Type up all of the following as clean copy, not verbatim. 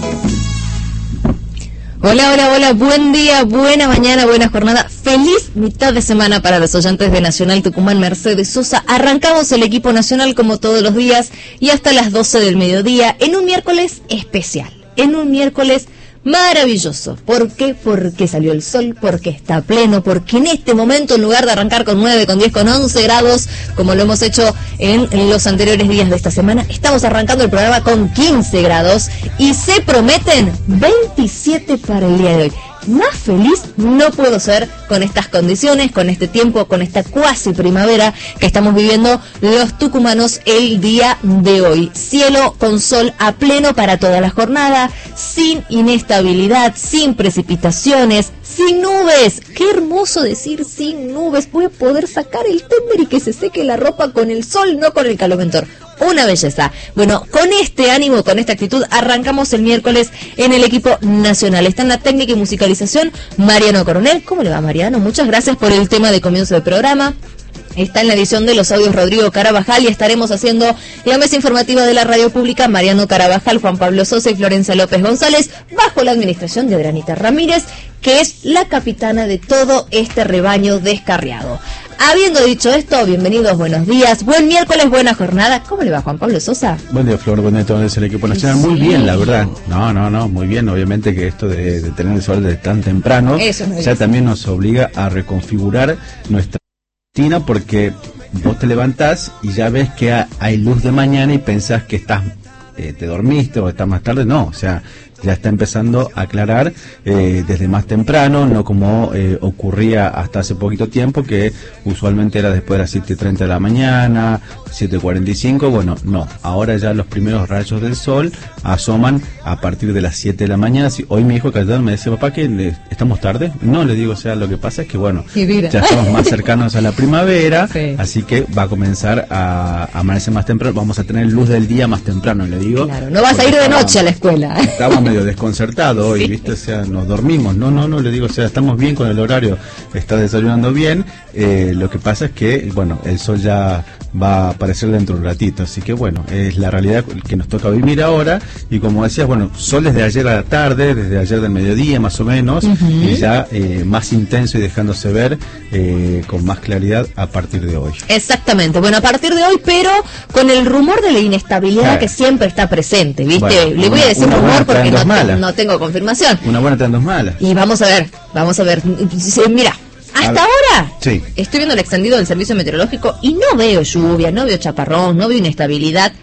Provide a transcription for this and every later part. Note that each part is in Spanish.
Hola, hola, hola, buen día, buena mañana, buena jornada, feliz mitad de semana para los oyentes de Nacional Tucumán. Mercedes Sosa, arrancamos el equipo nacional como todos los días y hasta las 12 del mediodía en un miércoles especial, en un miércoles maravilloso. ¿Por qué? Porque salió el sol, porque está pleno, porque en este momento, en lugar de arrancar con 9, con 10, con 11 grados, como lo hemos hecho en los anteriores días de esta semana, estamos arrancando el programa con 15 grados y se prometen 27 para el día de hoy. Más feliz no puedo ser con estas condiciones, con este tiempo, con esta cuasi primavera que estamos viviendo los tucumanos el día de hoy. Cielo con sol a pleno para toda la jornada, sin inestabilidad, sin precipitaciones, sin nubes. Qué hermoso decir sin nubes. Voy a poder sacar el tender y que se seque la ropa con el sol, no con el caloventor. Una belleza. Bueno, con este ánimo, con esta actitud, arrancamos el miércoles en el equipo nacional. Está en la técnica y musicalización Mariano Coronel. ¿Cómo le va, Mariano? Muchas gracias por el tema de comienzo del programa. Está en la edición de los audios Rodrigo Carabajal y estaremos haciendo la mesa informativa de la radio pública Mariano Carabajal, Juan Pablo Sosa y Florencia López González, bajo la administración de Adrianita Ramírez, que es la capitana de todo este rebaño descarriado. Habiendo dicho esto, bienvenidos, buenos días, buen miércoles, buena jornada. ¿Cómo le va, Juan Pablo Sosa? Buen día, Flor, buen día a todos el equipo nacional. Sí. Muy bien, la verdad. No, muy bien. Obviamente que esto de tener el sol de tan temprano ya también nos obliga a reconfigurar nuestra rutina, porque vos te levantás y ya ves que hay luz de mañana y pensás que estás te dormiste o estás más tarde. No, o sea, ya está empezando a aclarar desde más temprano, no como ocurría hasta hace poquito tiempo, que usualmente era después de las 7:30 de la mañana, 7:45, bueno, no, ahora ya los primeros rayos del sol asoman a partir de las 7 de la mañana. Si hoy mi hijo Cayetano me decía, papá, que estamos tarde. No, le digo, o sea, lo que pasa es que, bueno, ya estamos más cercanos a la primavera, sí. Así que va a comenzar a amanecer más temprano, vamos a tener luz del día más temprano, le digo. Claro, no vas a ir de noche a la escuela. Estamos medio desconcertados hoy, sí. ¿Viste? O sea, nos dormimos. No, le digo, o sea, estamos bien con el horario, está desayunando bien. Lo que pasa es que, bueno, el sol ya va a aparecer dentro de un ratito, así que bueno, es la realidad que nos toca vivir ahora. Y como decías, bueno, sol desde ayer a la tarde, desde ayer del mediodía más o menos, y ya más intenso y dejándose ver con más claridad a partir de hoy. Exactamente, bueno, a partir de hoy, pero con el rumor de la inestabilidad que siempre está presente, ¿viste? Bueno, le voy a decir rumor porque no tengo confirmación. Una buena traen dos malas. Y vamos a ver, mira. Hasta ahora sí. Estoy viendo el extendido del servicio meteorológico y no veo lluvia, no veo chaparrón, no veo inestabilidad,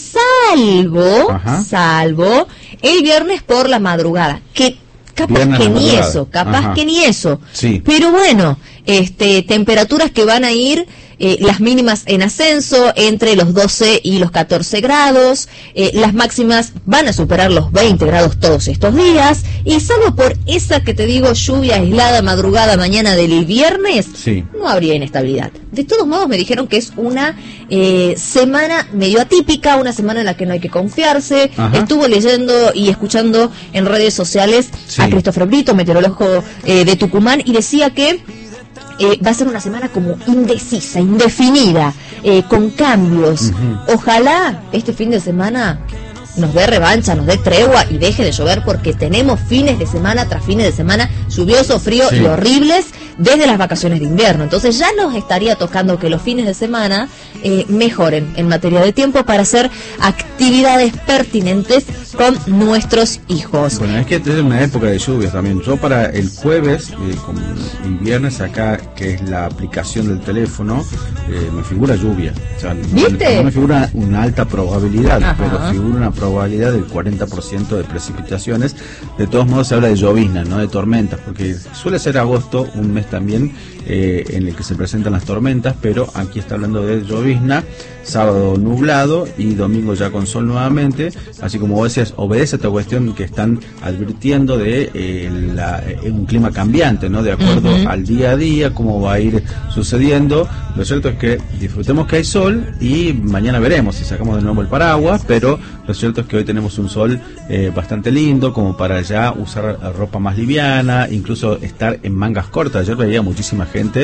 salvo el viernes por la madrugada, que capaz que ni eso. Sí. Pero bueno, temperaturas que van a ir las mínimas en ascenso entre los 12 y los 14 grados, las máximas van a superar los 20 grados todos estos días, y salvo por esa que te digo, lluvia aislada mañana del viernes, sí. No habría inestabilidad. De todos modos me dijeron que es una semana medio atípica, una semana en la que no hay que confiarse. Estuve leyendo y escuchando en redes sociales a Christopher Brito, meteorólogo de Tucumán, y decía que va a ser una semana como indecisa, indefinida, con cambios. Ojalá este fin de semana nos dé revancha, nos dé tregua y deje de llover, porque tenemos fines de semana tras fines de semana lluviosos, fríos y horribles desde las vacaciones de invierno. Entonces ya nos estaría tocando que los fines de semana mejoren en materia de tiempo para hacer actividades pertinentes con nuestros hijos. Bueno, es que es una época de lluvias también. Yo para el jueves y viernes acá, que es la aplicación del teléfono, me figura lluvia. O sea, ¿viste? No me figura una alta probabilidad, pero figura una probabilidad del 40% de precipitaciones. De todos modos se habla de llovizna, no de tormentas, porque suele ser agosto un mes también en el que se presentan las tormentas, pero aquí está hablando de llovizna. Sábado nublado y domingo ya con sol nuevamente, así como vos decías, obedece a esta cuestión que están advirtiendo de un clima cambiante, ¿no? De acuerdo al día a día, cómo va a ir sucediendo. Lo cierto es que disfrutemos que hay sol y mañana veremos si sacamos de nuevo el paraguas, pero lo cierto es que hoy tenemos un sol bastante lindo como para ya usar ropa más liviana, incluso estar en mangas cortas. Ayer veía muchísima gente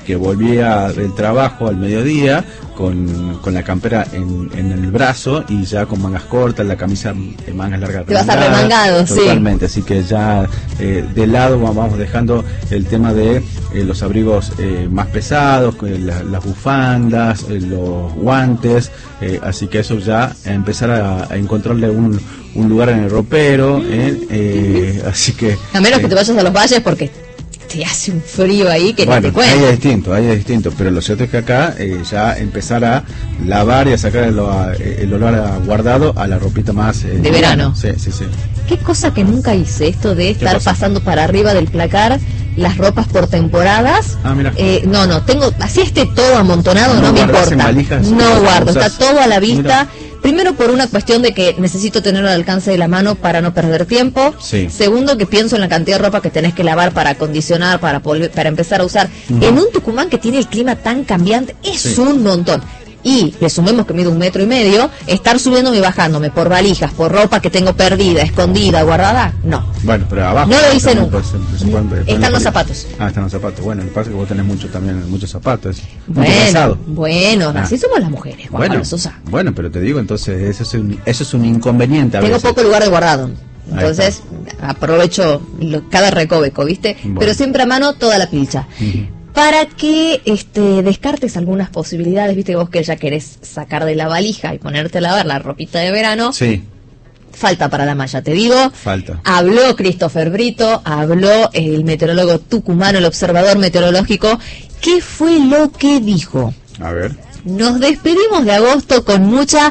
que volvía del trabajo al mediodía con la campera en el brazo y ya con mangas cortas, la camisa de mangas largas. Te vas a remangado, totalmente, sí. Así que ya de lado vamos dejando el tema de los abrigos más pesados, las bufandas, los guantes, así que eso ya empezar a encontrarle un lugar en el ropero, así que... A menos que te vayas a los valles porque te hace un frío ahí que bueno, no te cuento. Ahí es distinto, pero lo cierto es que acá ya empezar a lavar y a sacar el olor a guardado a la ropita más... de verano. Sí. Qué cosa que nunca hice, esto de estar pasando para arriba del placar las ropas por temporadas. Mira. No, tengo, así esté todo amontonado, no me importa. No guardo, está todo a la vista. Mira. Primero por una cuestión de que necesito tenerlo al alcance de la mano para no perder tiempo. Sí. Segundo, que pienso en la cantidad de ropa que tenés que lavar para acondicionar, para empezar a usar. En un Tucumán que tiene el clima tan cambiante, es un montón. Y le sumemos que mido 1,5 metros, estar subiéndome y bajándome por valijas, por ropa que tengo perdida, escondida, guardada, no. Bueno, pero abajo... No lo hice nunca. Están los zapatos. Están los zapatos. Bueno, lo que pasa es que vos tenés muchos zapatos. Bueno, así somos las mujeres, Bueno, pero te digo, entonces, eso es un inconveniente a veces. Tengo poco lugar de guardado. Entonces, aprovecho cada recoveco, ¿viste? Bueno. Pero siempre a mano toda la pilcha. Para que descartes algunas posibilidades, viste vos que ya querés sacar de la valija y ponerte a lavar la ropita de verano. Sí. Falta para la malla, te digo. Falta. Habló Christopher Brito, habló el meteorólogo tucumano, el observador meteorológico. ¿Qué fue lo que dijo? A ver. Nos despedimos de agosto con mucha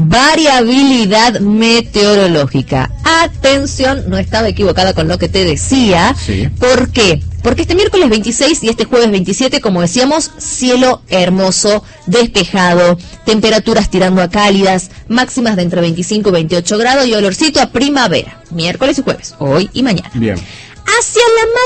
variabilidad meteorológica. Atención, no estaba equivocada con lo que te decía. Sí. ¿Por qué? Porque este miércoles 26 y este jueves 27, como decíamos, cielo hermoso, despejado, temperaturas tirando a cálidas, máximas de entre 25 y 28 grados y olorcito a primavera. Miércoles y jueves, hoy y mañana. Bien. Hacia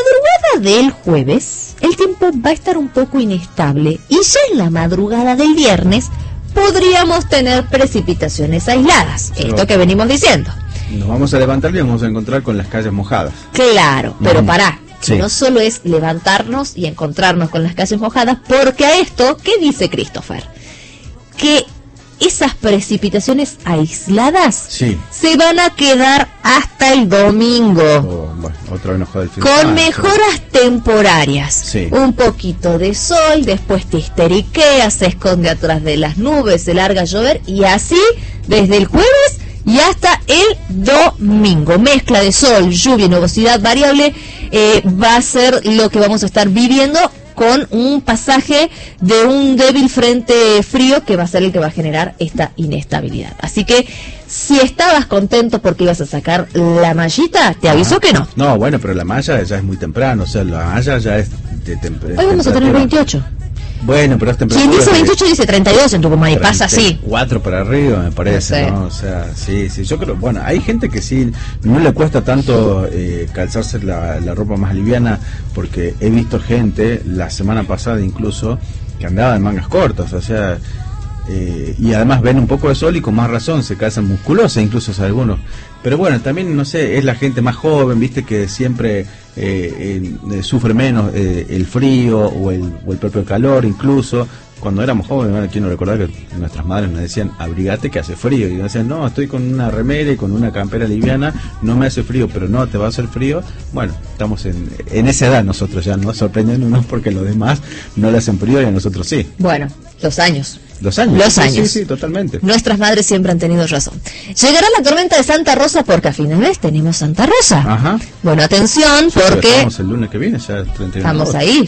la madrugada del jueves, el tiempo va a estar un poco inestable y ya en la madrugada del viernes podríamos tener precipitaciones aisladas. Esto que venimos diciendo. Nos vamos a levantar y vamos a encontrar con las calles mojadas. Claro, pero pará. Sí. No solo es levantarnos y encontrarnos con las calles mojadas, porque a esto, ¿qué dice Christopher? Que esas precipitaciones aisladas se van a quedar hasta el domingo. Otra vez enojado el fin. Con mejoras temporarias. Sí. Un poquito de sol, después te histeriquea, se esconde atrás de las nubes, se larga a llover y así desde el jueves y hasta el domingo. Mezcla de sol, lluvia y nubosidad variable va a ser lo que vamos a estar viviendo con un pasaje de un débil frente frío que va a ser el que va a generar esta inestabilidad. Así que si estabas contento porque ibas a sacar la mallita, te aviso que no. No, bueno, pero la malla ya es muy temprano, o sea, la malla ya es de temperatura. Hoy vamos a tener 28. Bueno, pero es temperatura. Quien dice 28 dice 32 en Tucumán y pasa así. 4 para arriba, me parece, ¿no? O sea, sí, yo creo, bueno, hay gente que sí, no le cuesta tanto calzarse la ropa más liviana, porque he visto gente, la semana pasada incluso, que andaba en mangas cortas, o sea, y además ven un poco de sol y con más razón se calzan musculosas, incluso algunos. Pero bueno, también, no sé, es la gente más joven, viste, que siempre sufre menos el frío o el propio calor, incluso. Cuando éramos jóvenes, quiero recordar que nuestras madres nos decían, abrigate que hace frío, y nos decían, no, estoy con una remera y con una campera liviana, no me hace frío, pero no, te va a hacer frío. Bueno, estamos en esa edad nosotros ya, no sorprendiéndonos porque los demás no le hacen frío y a nosotros sí. Bueno, los años. Los años. Los años. Sí, totalmente. Nuestras madres siempre han tenido razón. Llegará la tormenta de Santa Rosa porque a fin de mes tenemos Santa Rosa. Ajá. Bueno, atención, porque... Estamos el lunes que viene, ya 31. Estamos ahí.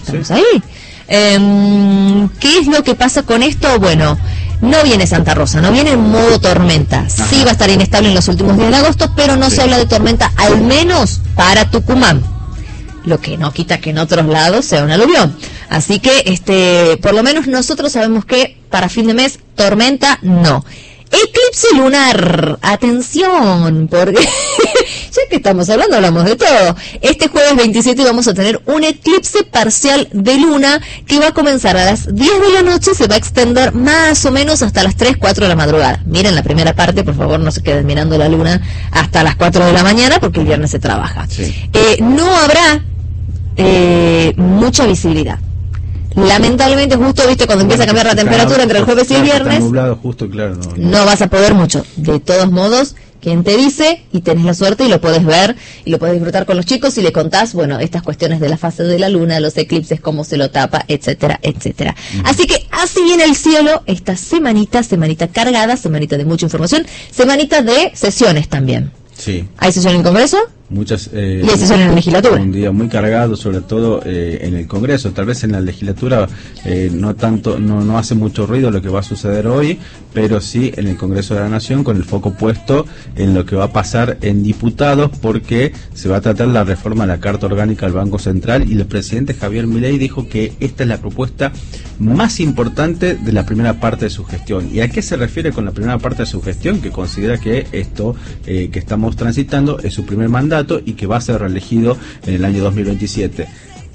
¿Qué es lo que pasa con esto? Bueno, no viene Santa Rosa, no viene en modo tormenta. Ajá. Sí va a estar inestable en los últimos días de agosto, pero no se habla de tormenta, al menos para Tucumán. Lo que no quita que en otros lados sea un aluvión. Así que, por lo menos nosotros sabemos que para fin de mes, tormenta, no. Eclipse lunar, atención, porque ya que estamos hablando, hablamos de todo. Este jueves 27 vamos a tener un eclipse parcial de luna que va a comenzar a las 10 de la noche, se va a extender más o menos hasta las 3, 4 de la madrugada. Miren la primera parte, por favor, no se queden mirando la luna hasta las 4 de la mañana porque el viernes se trabaja. Sí. No habrá mucha visibilidad. lamentablemente justo, viste, cuando empieza a cambiar la temperatura entre el jueves y el viernes, nublado, justo, claro, no vas a poder mucho. De todos modos, quien te dice, y tenés la suerte y lo podés ver y lo podés disfrutar con los chicos y le contás, bueno, estas cuestiones de la fase de la luna, los eclipses, cómo se lo tapa, etcétera, etcétera. Así que así viene el cielo esta semanita cargada, semanita de mucha información, semanita de sesiones también. Sí. ¿Hay sesión en Congreso? Muchas y hay sesión en la legislatura. Un día muy cargado, sobre todo en el Congreso. Tal vez en la legislatura no tanto, no hace mucho ruido lo que va a suceder hoy, pero sí en el Congreso de la Nación, con el foco puesto en lo que va a pasar en diputados, porque se va a tratar la reforma de la Carta Orgánica del Banco Central, y el presidente Javier Milei dijo que esta es la propuesta más importante de la primera parte de su gestión. ¿Y a qué se refiere con la primera parte de su gestión? Que considera que esto que estamos transitando es su primer mandato y que va a ser reelegido en el año 2027.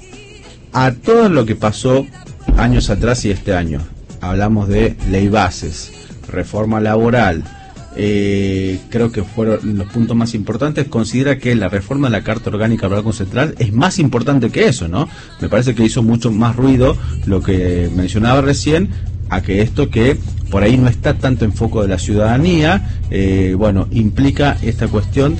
A todo lo que pasó años atrás y este año, hablamos de ley bases, reforma laboral, creo que fueron los puntos más importantes. Considera que la reforma de la Carta Orgánica del Banco Central es más importante que eso, ¿no? Me parece que hizo mucho más ruido lo que mencionaba recién, a que esto que por ahí no está tanto en foco de la ciudadanía, bueno, implica esta cuestión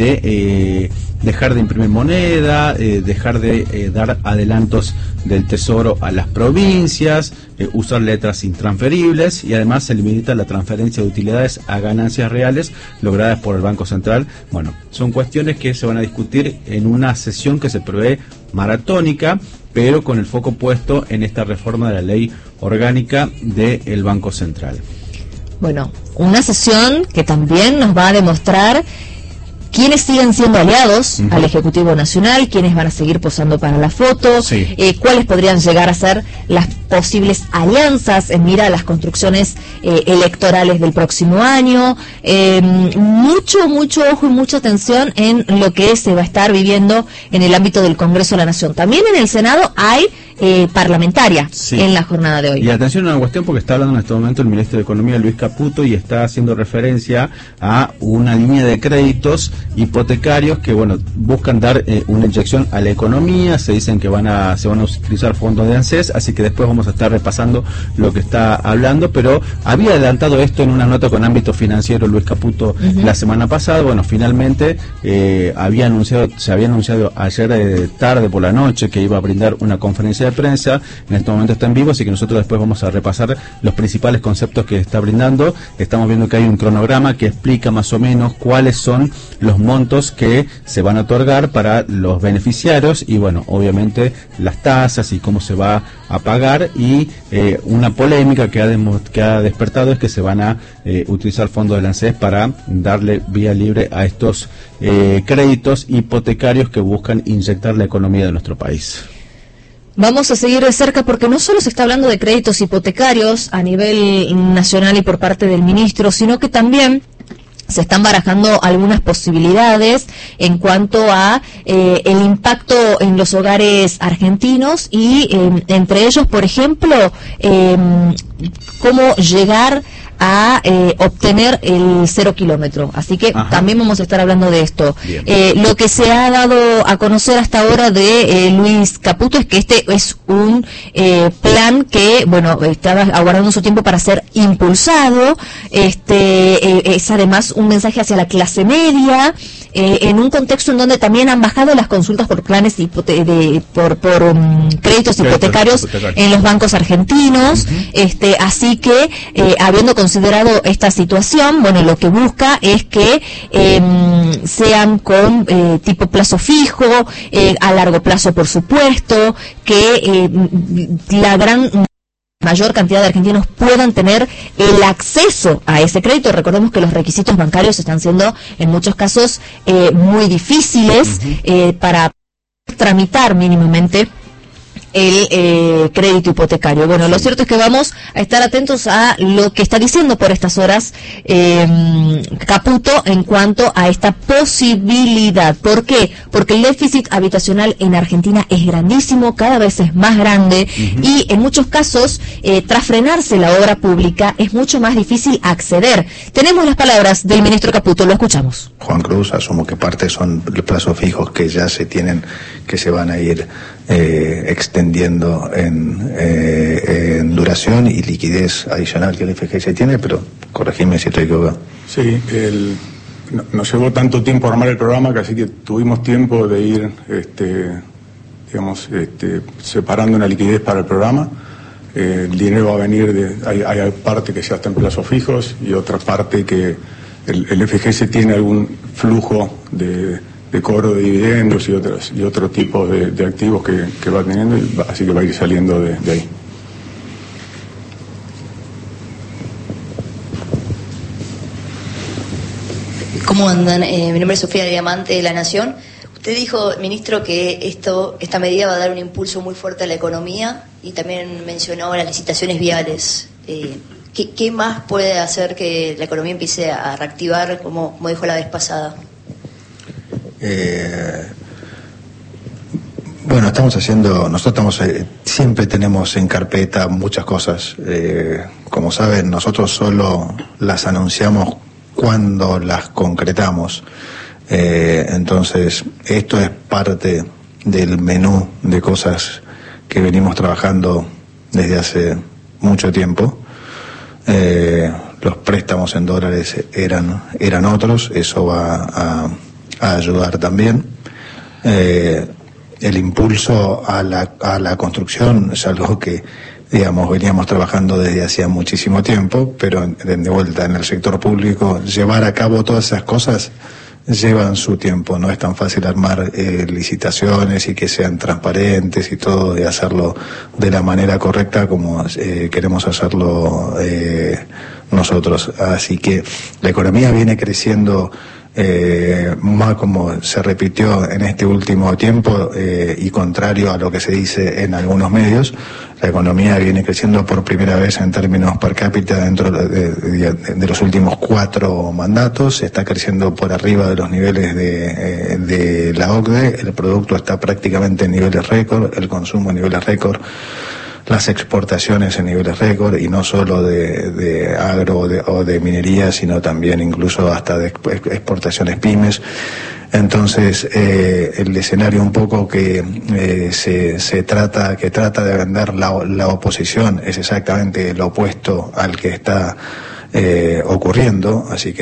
de dejar de imprimir moneda, dejar de dar adelantos del Tesoro a las provincias, usar letras intransferibles, y además se limita la transferencia de utilidades a ganancias reales logradas por el Banco Central. Bueno, son cuestiones que se van a discutir en una sesión que se prevé maratónica, pero con el foco puesto en esta reforma de la ley orgánica del Banco Central. Bueno, una sesión que también nos va a demostrar quiénes siguen siendo aliados al Ejecutivo Nacional, quiénes van a seguir posando para la foto, cuáles podrían llegar a ser las posibles alianzas en mira a las construcciones electorales del próximo año. Mucho ojo y mucha atención en lo que se va a estar viviendo en el ámbito del Congreso de la Nación. También en el Senado hay parlamentaria en la jornada de hoy. Y atención a una cuestión, porque está hablando en este momento el ministro de Economía, Luis Caputo, y está haciendo referencia a una línea de créditos hipotecarios que, bueno, buscan dar una inyección a la economía. Se dicen que se van a utilizar fondos de ANSES, así que después vamos a estar repasando lo que está hablando, pero había adelantado esto en una nota con ámbito financiero Luis Caputo la semana pasada. Bueno, finalmente se había anunciado ayer tarde por la noche que iba a brindar una conferencia de prensa. En este momento está en vivo, así que nosotros después vamos a repasar los principales conceptos que está brindando. Estamos viendo que hay un cronograma que explica más o menos cuáles son los montos que se van a otorgar para los beneficiarios y, bueno, obviamente las tasas y cómo se va a pagar. Y una polémica que ha despertado es que se van a utilizar fondos del ANSES para darle vía libre a estos créditos hipotecarios que buscan inyectar la economía de nuestro país. Vamos a seguir de cerca porque no solo se está hablando de créditos hipotecarios a nivel nacional y por parte del ministro, sino que también se están barajando algunas posibilidades en cuanto a el impacto en los hogares argentinos y entre ellos, por ejemplo, cómo llegar a obtener el 0 kilómetro. Así que también vamos a estar hablando de esto. Lo que se ha dado a conocer hasta ahora de Luis Caputo es que este es un plan que, bueno, estaba aguardando su tiempo para ser impulsado. Es además un mensaje hacia la clase media, en un contexto en donde también han bajado las consultas por planes por créditos hipotecarios en los bancos argentinos. Así que, habiendo considerado esta situación, bueno, lo que busca es que sean con tipo plazo fijo, a largo plazo, por supuesto, que la mayor cantidad de argentinos puedan tener el acceso a ese crédito. Recordemos que los requisitos bancarios están siendo en muchos casos muy difíciles para tramitar mínimamente el crédito hipotecario. Bueno, lo cierto es que vamos a estar atentos a lo que está diciendo por estas horas Caputo en cuanto a esta posibilidad. ¿Por qué? Porque el déficit habitacional en Argentina es grandísimo, cada vez es más grande y en muchos casos, tras frenarse la obra pública, es mucho más difícil acceder. Tenemos las palabras del ministro Caputo, lo escuchamos. Juan Cruz, asumo que parte son los plazos fijos que ya se tienen, que se van a ir extendiendo vendiendo en duración y liquidez adicional que el FGS tiene, pero corregime si estoy equivocado. Sí, nos llevó tanto tiempo armar el programa que así que tuvimos tiempo de ir separando una liquidez para el programa. El dinero va a venir hay parte que ya está en plazos fijos y otra parte que el FGS tiene algún flujo de cobro de dividendos y otro tipo de activos que va teniendo, así que va a ir saliendo de ahí. ¿Cómo andan? Mi nombre es Sofía Diamante de La Nación. Usted dijo, ministro, que esta medida va a dar un impulso muy fuerte a la economía y también mencionó las licitaciones viales. ¿Qué más puede hacer que la economía empiece a reactivar, como dijo la vez pasada? Bueno, nosotros siempre tenemos en carpeta muchas cosas. Como saben, nosotros solo las anunciamos cuando las concretamos. Entonces, esto es parte del menú de cosas que venimos trabajando desde hace mucho tiempo. Los préstamos en dólares eran otros, eso va a ayudar también. El impulso a la construcción es algo que, digamos, veníamos trabajando desde hacía muchísimo tiempo, pero de vuelta en el sector público llevar a cabo todas esas cosas llevan su tiempo, no es tan fácil armar licitaciones y que sean transparentes y todo, y hacerlo de la manera correcta como queremos hacerlo nosotros. Así que la economía viene creciendo más como se repitió en este último tiempo y contrario a lo que se dice en algunos medios, la economía viene creciendo por primera vez en términos per cápita dentro de los últimos 4 mandatos, está creciendo por arriba de los niveles de la OCDE, el producto está prácticamente en niveles récord, el consumo en niveles récord, las exportaciones en niveles récord, y no solo de agro o de minería, sino también incluso hasta de exportaciones pymes. Entonces, el escenario un poco que trata de vender la oposición es exactamente lo opuesto al que está ocurriendo, así que